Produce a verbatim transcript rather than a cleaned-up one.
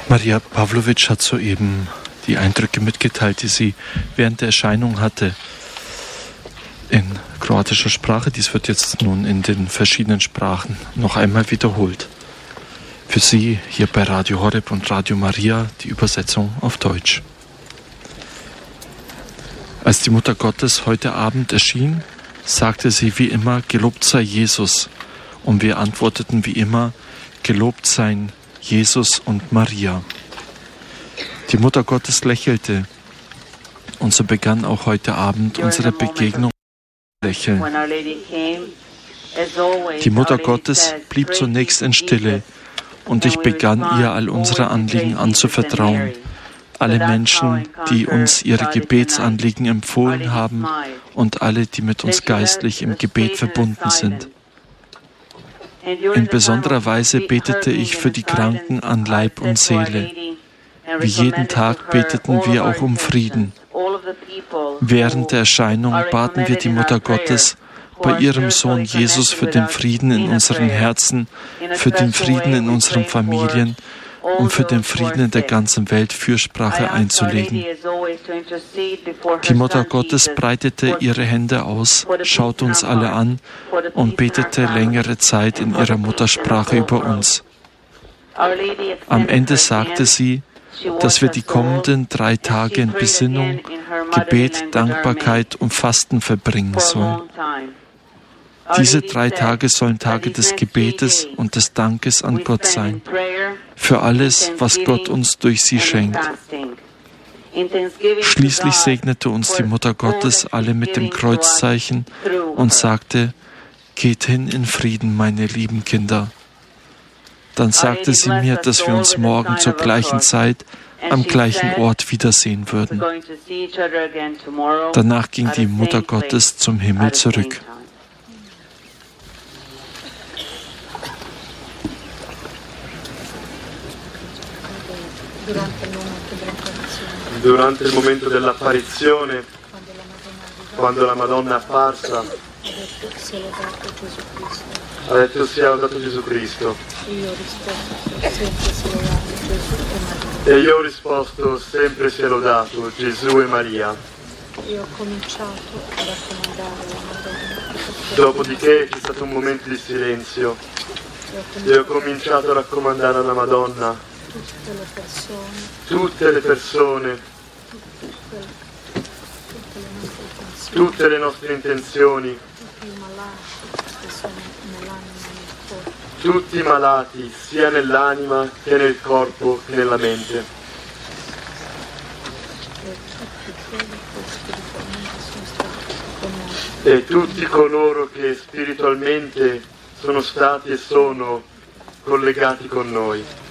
Maria Pavlovic hat soeben die Eindrücke mitgeteilt, die sie während der Erscheinung hatte in kroatischer Sprache. Dies wird jetzt nun in den verschiedenen Sprachen noch einmal wiederholt. Für Sie hier bei Radio Horeb und Radio Maria die Übersetzung auf Deutsch. Als die Mutter Gottes heute Abend erschien, sagte sie wie immer, gelobt sei Jesus. Und wir antworteten wie immer, gelobt seien Jesus und Maria. Die Mutter Gottes lächelte und so begann auch heute Abend unsere Begegnung mit Lächeln. Die Mutter Gottes blieb zunächst in Stille und ich begann ihr all unsere Anliegen anzuvertrauen. Alle Menschen, die uns ihre Gebetsanliegen empfohlen haben und alle, die mit uns geistlich im Gebet verbunden sind. In besonderer Weise betete ich für die Kranken an Leib und Seele. Wie jeden Tag beteten wir auch um Frieden. Während der Erscheinung baten wir die Mutter Gottes bei ihrem Sohn Jesus für den Frieden in unseren Herzen, für den Frieden in unseren Familien und für den Frieden in der ganzen Welt Fürsprache einzulegen. Die Mutter Gottes breitete ihre Hände aus, schaute uns alle an und betete längere Zeit in ihrer Muttersprache über uns. Am Ende sagte sie, dass wir die kommenden drei Tage in Besinnung, Gebet, Dankbarkeit und Fasten verbringen sollen. Diese drei Tage sollen Tage des Gebetes und des Dankes an Gott sein, für alles, was Gott uns durch sie schenkt. Schließlich segnete uns die Mutter Gottes alle mit dem Kreuzzeichen und sagte, geht hin in Frieden, meine lieben Kinder. Dann sagte sie mir, dass wir uns morgen zur gleichen Zeit am gleichen Ort wiedersehen würden. Danach ging die Mutter Gottes zum Himmel zurück. Durante il momento dell'apparizione, quando la Madonna è apparsa, ha detto sia lodato Gesù Cristo. E io ho risposto sempre sia lodato Gesù e Maria. Io ho cominciato a raccomandare la Madonna. Dopodiché c'è stato un momento di silenzio e ho cominciato a raccomandare alla Madonna tutte le persone, tutte le persone, tutte le nostre intenzioni, tutti i malati che sono nell'anima e nel corpo, tutti i malati sia nell'anima che nel corpo che nella mente, e tutti coloro che spiritualmente sono stati con noi, e tutti coloro che spiritualmente sono stati e sono collegati con noi.